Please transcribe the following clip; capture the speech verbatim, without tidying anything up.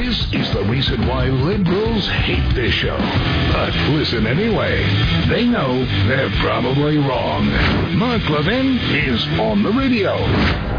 This is the reason why liberals hate this show. But listen anyway. They know they're probably wrong. Mark Levin is on the radio.